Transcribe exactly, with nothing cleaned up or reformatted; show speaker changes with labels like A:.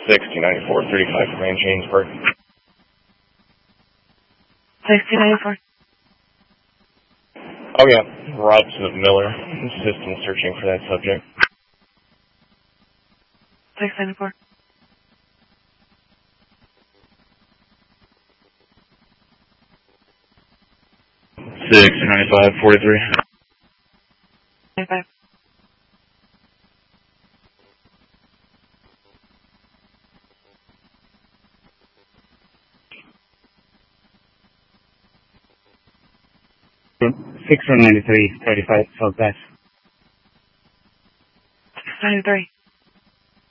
A: sixty ninety-four thirty-five for Range Jamesburg.
B: sixty ninety-four.
A: Oh yeah, Robson of Miller. System searching for that subject.
B: six ninety-four.
A: six ninety-five forty-three.
B: ninety-five.
C: six ninety-three thirty-five, Southwest.
B: six ninety-three.